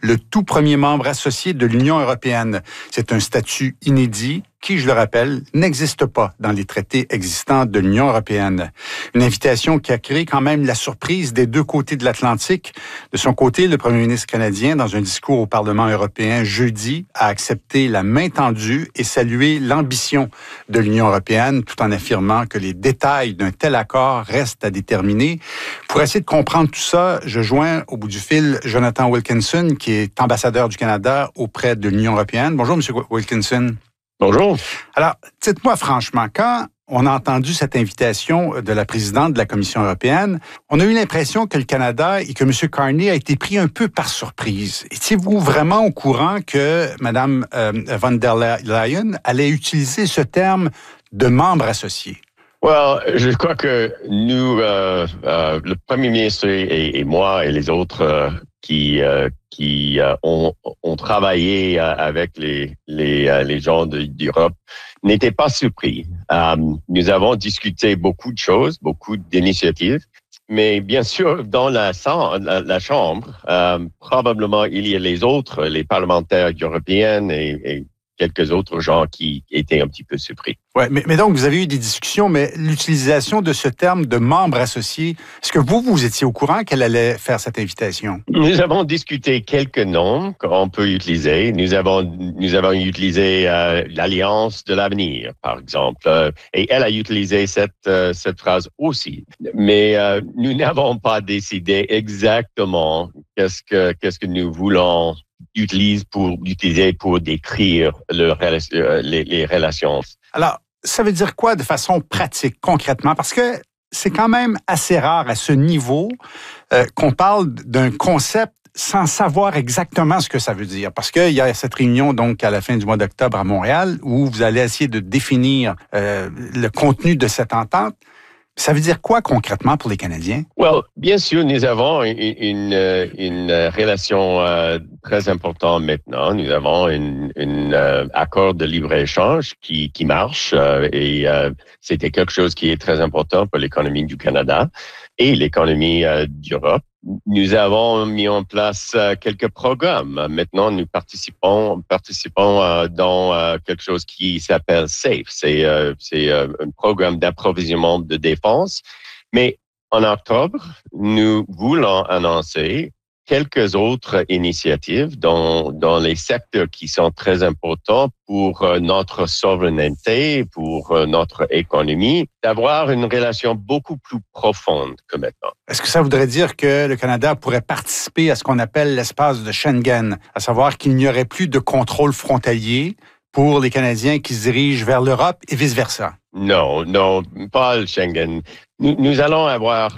le tout premier membre associé de l'Union européenne. C'est un statut inédit qui, je le rappelle, n'existe pas dans les traités existants de l'Union européenne. Une invitation qui a créé quand même la surprise des deux côtés de l'Atlantique. De son côté, le premier ministre canadien, dans un discours au Parlement européen jeudi, a accepté la main tendue et salué l'ambition de l'Union européenne, tout en affirmant que les détails d'un tel accord restent à déterminer. Pour essayer de comprendre tout ça, je joins au bout du fil Jonathan Wilkinson, qui est ambassadeur du Canada auprès de l'Union européenne. Bonjour, M. Wilkinson. Bonjour. Alors, dites-moi franchement, quand on a entendu cette invitation de la présidente de la Commission européenne, on a eu l'impression que le Canada et que M. Carney a été pris un peu par surprise. Étiez-vous vraiment au courant que Mme von der Leyen allait utiliser ce terme de membre associé? Je crois que nous, le Premier ministre et moi et les autres qui ont travaillé avec les gens d'Europe n'étaient pas surpris. Nous avons discuté beaucoup de choses, beaucoup d'initiatives, mais bien sûr, dans la Chambre, probablement il y a les parlementaires européens et quelques autres gens qui étaient un petit peu surpris. Ouais, mais donc, vous avez eu des discussions, mais l'utilisation de ce terme de membre associé, est-ce que vous étiez au courant qu'elle allait faire cette invitation? Nous avons discuté quelques noms qu'on peut utiliser. Nous avons utilisé l'Alliance de l'avenir, par exemple, et elle a utilisé cette phrase aussi. Mais nous n'avons pas décidé exactement qu'est-ce que nous voulons utiliser pour décrire les relations. Alors, ça veut dire quoi de façon pratique, concrètement? Parce que c'est quand même assez rare à ce niveau qu'on parle d'un concept sans savoir exactement ce que ça veut dire. Parce qu'il y a cette réunion, donc, à la fin du mois d'octobre à Montréal, où vous allez essayer de définir le contenu de cette entente. Ça veut dire quoi concrètement pour les Canadiens? Bien sûr, nous avons une relation très importante maintenant. Nous avons un accord de libre-échange qui marche et c'était quelque chose qui est très important pour l'économie du Canada et l'économie d'Europe. Nous avons mis en place quelques programmes. Maintenant, nous participons dans quelque chose qui s'appelle SAFE. C'est un programme d'approvisionnement de défense. Mais en octobre, nous voulons annoncer quelques autres initiatives dans les secteurs qui sont très importants pour notre souveraineté, pour notre économie, d'avoir une relation beaucoup plus profonde que maintenant. Est-ce que ça voudrait dire que le Canada pourrait participer à ce qu'on appelle l'espace de Schengen, à savoir qu'il n'y aurait plus de contrôle frontalier pour les Canadiens qui se dirigent vers l'Europe et vice-versa? Non, pas le Schengen. Nous allons avoir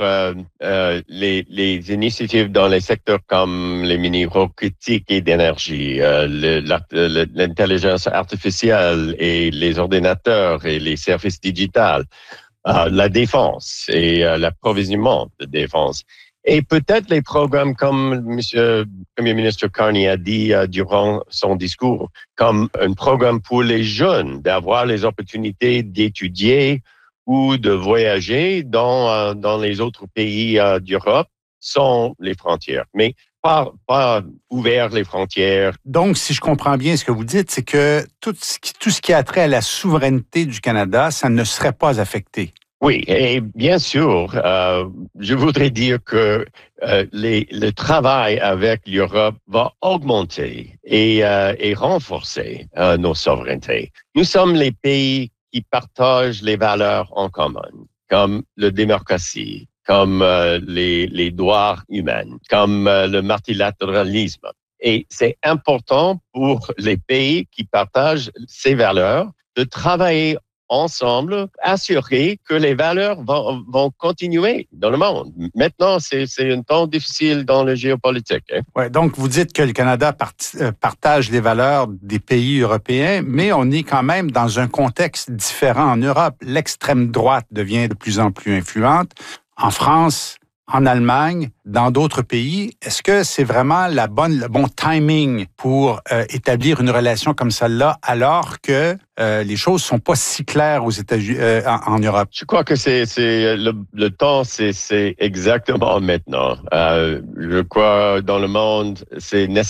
les initiatives dans les secteurs comme les minéraux critiques et d'énergie, l'intelligence artificielle et les ordinateurs et les services digitales, la défense et l'approvisionnement de défense. Et peut-être les programmes comme M. Premier ministre Carney a dit durant son discours, comme un programme pour les jeunes, d'avoir les opportunités d'étudier ou de voyager dans les autres pays d'Europe sans les frontières. Mais pas ouvert les frontières. Donc, si je comprends bien ce que vous dites, c'est que tout ce qui a trait à la souveraineté du Canada, ça ne serait pas affecté. Oui, et bien sûr, je voudrais dire que le travail avec l'Europe va augmenter et renforcer nos souverainetés. Nous sommes les pays qui partagent les valeurs en commun, comme la démocratie, comme les droits humains, comme le multilatéralisme. Et c'est important pour les pays qui partagent ces valeurs de travailler ensemble, assurer que les valeurs vont continuer dans le monde. Maintenant, c'est un temps difficile dans le géopolitique. Hein? Ouais, donc, vous dites que le Canada partage les valeurs des pays européens, mais on est quand même dans un contexte différent en Europe. L'extrême droite devient de plus en plus influente. En France, en Allemagne, dans d'autres pays, est-ce que c'est vraiment le bon timing pour établir une relation comme celle-là, alors que les choses sont pas si claires aux États-Unis, en Europe? Je crois que c'est le temps, c'est exactement maintenant. Je crois dans le monde, c'est nécessaire